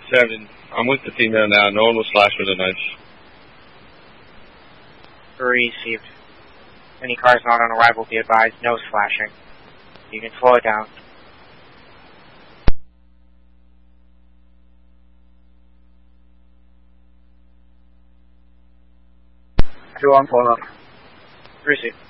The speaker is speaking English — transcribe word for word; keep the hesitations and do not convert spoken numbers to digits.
Seven. I'm with the female now. No one was slashed with a knife. Received. Any cars not on arrival be advised, no slashing. You can slow it down. Two on follow up. Received.